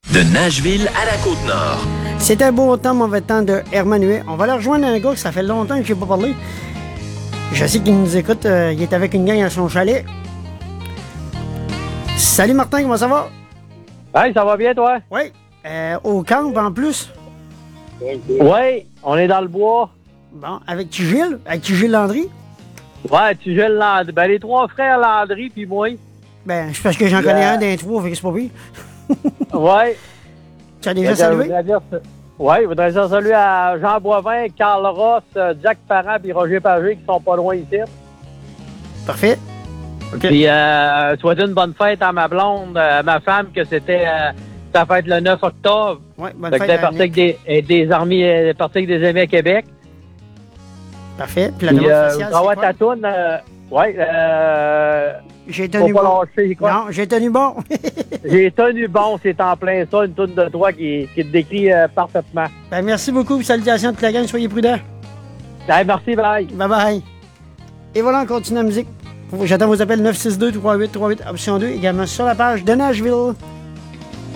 De Nashville à la Côte-Nord. C'était beau temps, mauvais temps de Hermanuel. On va aller rejoindre un gars que ça fait longtemps que je n'ai pas parlé. Je sais qu'il nous écoute. Il est avec une gang à son chalet. Salut Martin, comment ça va? Hey, ça va bien, toi? Oui. Au camp en plus? Oui, on est dans le bois. Bon, avec qui Gilles? Avec qui Gilles Landry? Ouais, tu Gilles Landry. Ben, les trois frères Landry, puis moi. Ben, c'est parce que j'en connais un d'un trois, fait que c'est pas pire. Ouais. Tu as déjà salué? Oui, je voudrais dire salut à Jean Boivin, Carl Ross, Jack Parent et Roger Pagé qui sont pas loin ici. Parfait. Okay. Puis, souhaiter une bonne fête à ma blonde, à ma femme, que c'était sa fête le 9 octobre. Oui, bonne fête. Elle partie avec des armées, elle est partie avec des amis à Québec. Parfait. Puis la demande spéciale, c'est quoi? ta toune, j'ai tenu bon. Lâcher, quoi. Non, j'ai tenu bon. J'ai tenu bon, c'est en plein ça, une toune de toi qui te décrit parfaitement. Ben, merci beaucoup. Salutations à toute la gang. Soyez prudents. Hey, merci, bye. Bye bye. Et voilà, on continue la musique. J'attends vos appels 962-3838, option 2, également sur la page de Nashville.